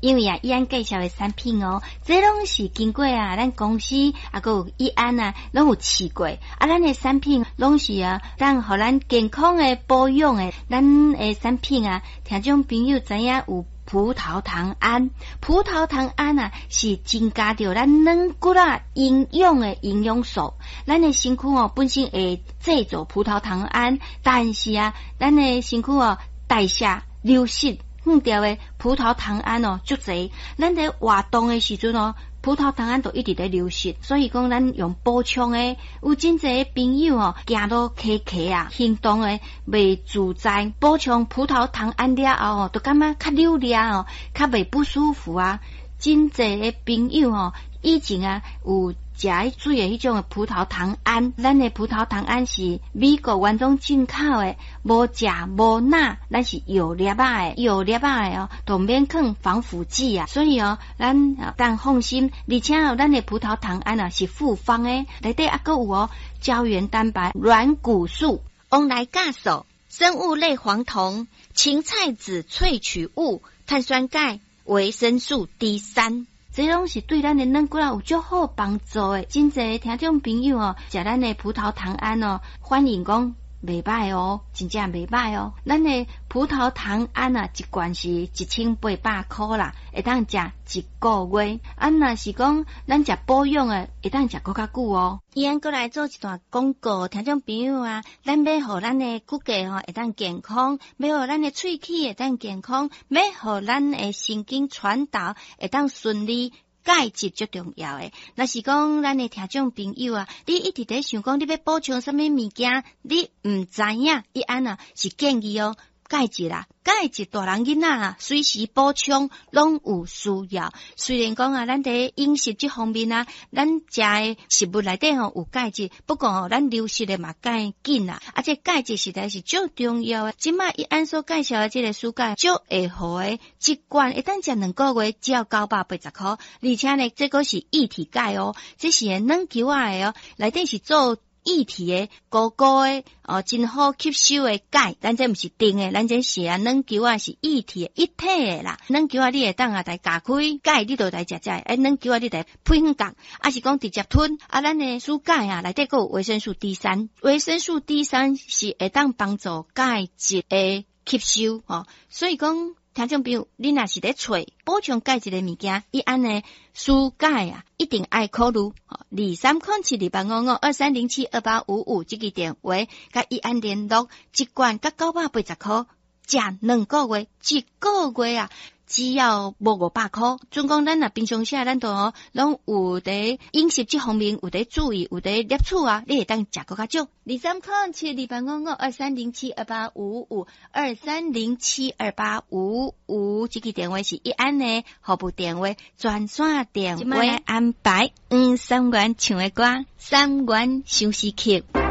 因为伊安介绍的产品这拢是经过咱公司还有伊安拢有试过咱的产品拢是当互咱健康的保养的，咱的产品听众朋友知影有葡萄糖胺，葡萄糖胺是增加着咱软骨营养的营养素。咱的身躯本身会制造葡萄糖胺，但是咱的身躯代谢流失掉的葡萄糖胺足侪。咱在活动的时阵葡萄糖胺都一直在流失，所以讲咱用补充的，有真侪朋友行路磕磕行动的袂自在，补充葡萄糖胺了后就感觉较溜了较袂不舒服真侪的朋友以前有食水的迄种的葡萄糖胺，咱的葡萄糖胺是美国原装进口的，无食无钠，咱是药粒的，药粒的都免放防腐剂所以咱当放心，而且咱的葡萄糖胺是复方的，内底还有胶原蛋白、软骨素、翁来酵素、生物类黄酮、芹菜籽萃取物、碳酸钙、维生素 D3。这拢是对咱的软骨有足好帮助的。真侪听众朋友食咱的葡萄糖胺反映讲袂歹真正袂歹咱的葡萄糖胺一罐是1800块啦，会当食一个月。若是讲咱食保养的，会当食更较久伊安过来做一段广告，听众朋友咱要互咱的骨骼会当健康，要互咱的喙齿会当健康，要互咱的神经传导会当顺利。钙质最重要的，若是讲咱的听众朋友你一直在想讲你要补充什么物件，你唔知影，伊安是建议钙质钙质大人囡仔随时补充拢有需要。虽然讲咱在饮食这方面咱食的食物内底有钙质，不过咱流失的嘛介紧这钙质实在是最重要的。今麦伊安所介绍的这个蔬钙，足会好的，一罐一旦食2个月，只要980块，而且呢，这个是液体钙这是软球的内底是做液体的高高的真好吸收的钙，咱这不是定的，咱这是软球是液体的一体的啦。软球你会当来加开钙，你就来食软球你来配粉角，是讲直接吞咱的蔬钙内底还有维生素 D3， 维生素 D3 是会当帮助钙质的吸收所以讲听众朋友，你若是咧找补充钙质的物件，伊安尼蔬钙一定爱考虑2307285523072855这个电话，甲伊安联络，一罐甲980块，食2个月，一个月只要无500块。总讲咱平常时咱都拢有伫饮食这方面有伫注意，有伫摄取你会当食更较少。2307285523072855这个电话是伊安的服务电话，专线电话安排3元唱的歌，3元休息曲。